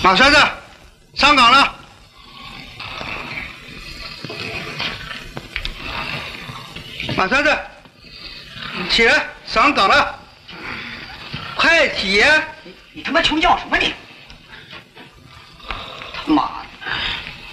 马栓子，上岗了。马栓子，起来，上岗了。快起！ 你他妈穷叫什么你？他妈的！